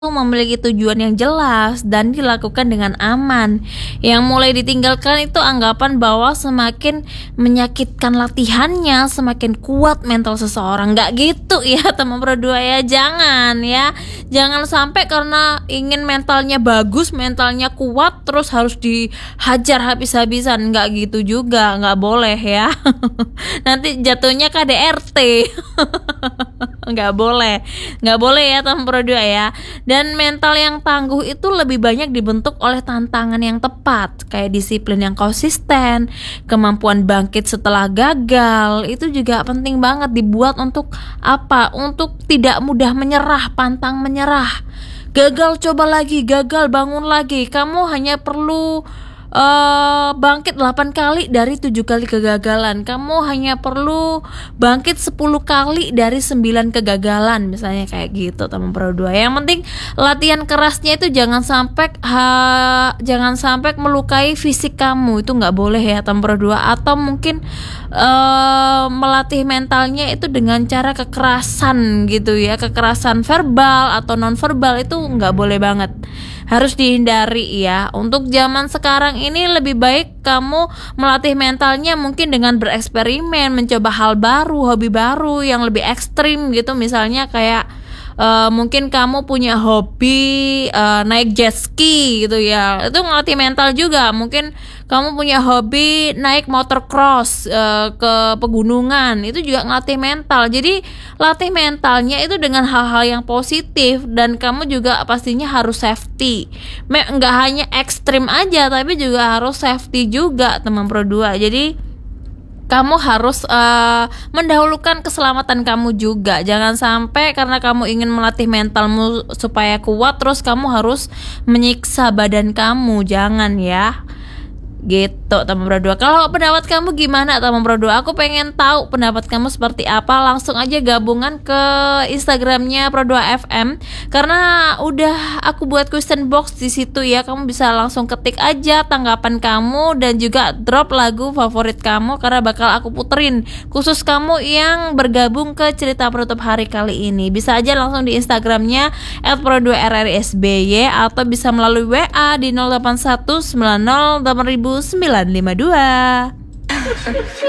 memiliki tujuan yang jelas dan dilakukan dengan aman. Yang mulai ditinggalkan itu anggapan bahwa semakin menyakitkan latihannya, semakin kuat mental seseorang. Nggak gitu ya teman berdua ya, jangan ya. Jangan sampai karena ingin mentalnya bagus, mentalnya kuat, terus harus dihajar habis-habisan. Nggak gitu juga, nggak boleh ya. Nanti jatuhnya KDRT. nggak boleh ya teman berdua ya. Dan mental yang tangguh itu lebih banyak dibentuk oleh tantangan yang tepat, kayak disiplin yang konsisten, kemampuan bangkit setelah gagal. Itu juga penting banget dibuat untuk apa? Untuk tidak mudah menyerah, pantang menyerah. Gagal coba lagi, gagal bangun lagi. Kamu hanya perlu bangkit 8 kali dari 7 kali kegagalan. Kamu hanya perlu bangkit 10 kali dari 9 kegagalan, misalnya kayak gitu teman berdua. Yang penting latihan kerasnya itu jangan sampai melukai fisik kamu. Itu nggak boleh ya teman berdua. Atau mungkin melatih mentalnya itu dengan cara kekerasan gitu ya, kekerasan verbal atau non verbal, itu nggak boleh banget, harus dihindari ya. Untuk zaman sekarang ini lebih baik kamu melatih mentalnya mungkin dengan bereksperimen, mencoba hal baru, hobi baru yang lebih ekstrim gitu. Misalnya kayak mungkin kamu punya hobi naik jet ski gitu ya, itu ngelatih mental juga. Mungkin kamu punya hobi naik motor cross ke pegunungan, itu juga ngelatih mental. Jadi latih mentalnya itu dengan hal-hal yang positif, dan kamu juga pastinya harus safety. Nggak hanya ekstrim aja, tapi juga harus safety juga teman berdua. Jadi kamu harus mendahulukan keselamatan kamu juga. Jangan sampai karena kamu ingin melatih mentalmu supaya kuat, terus kamu harus menyiksa badan kamu. Jangan ya. Gitu teman berdua. Kalau pendapat kamu gimana teman berdua? Aku pengen tahu pendapat kamu seperti apa. Langsung aja gabungan ke Instagramnya Pro2 FM, karena udah aku buat question box di situ ya. Kamu bisa langsung ketik aja tanggapan kamu dan juga drop lagu favorit kamu, karena bakal aku puterin khusus kamu yang bergabung ke cerita penutup hari kali ini. Bisa aja langsung di Instagramnya @pro2rrsby atau bisa melalui WA di 0819080952.